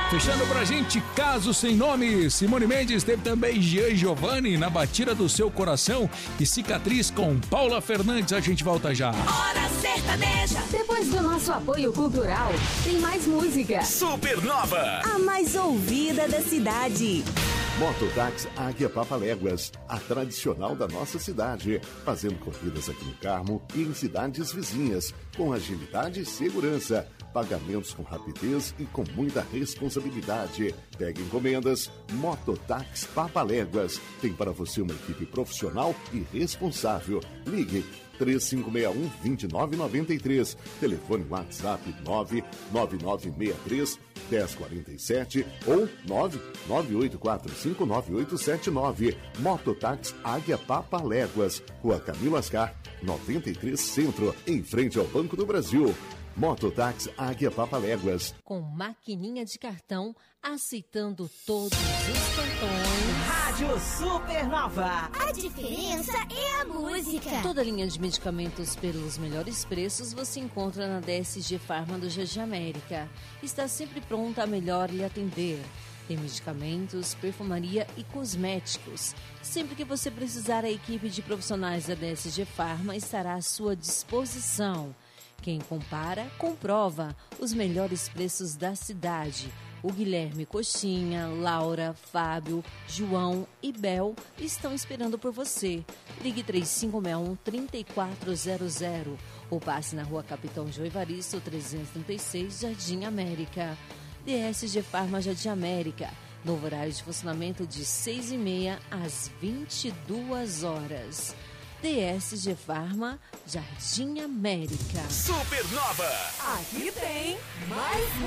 Fechando pra gente, Caso Sem Nome. Simone Mendes, teve também Jean Giovanni na Batida do Seu Coração e Cicatriz com Paula Fernandes. A gente volta já. Hora Sertaneja. Depois do nosso apoio cultural, tem mais música. Supernova, A mais ouvida da cidade. Mototáxi Águia Papaléguas, a tradicional da nossa cidade, fazendo corridas aqui no Carmo e em cidades vizinhas, com agilidade e segurança, pagamentos com rapidez e com muita responsabilidade. Pegue encomendas, Mototáxi Papaléguas, tem para você uma equipe profissional e responsável. Ligue 3561-2993, telefone WhatsApp 99963-1047 ou 998459879. Mototáxi Águia Papaléguas, Rua Camilo Ascar, 93 Centro, em frente ao Banco do Brasil. Mototáxi Águia Papaléguas. Com maquininha de cartão, aceitando todos os cartões. Rádio Supernova. A diferença é a música. Toda linha de medicamentos pelos melhores preços você encontra na DSG Farma do Jardim América. Está sempre pronta a melhor lhe atender. Tem medicamentos, perfumaria e cosméticos. Sempre que você precisar, a equipe de profissionais da DSG Farma estará à sua disposição. Quem compara, comprova os melhores preços da cidade. O Guilherme Coxinha, Laura, Fábio, João e Bel estão esperando por você. Ligue 3561-3400 ou passe na Rua Capitão João Evaristo, 336, Jardim América. DSG Farma Jardim América. Novo horário de funcionamento de 6h30 às 22 horas. DSG Farma, Jardim América. Supernova. Aqui tem mais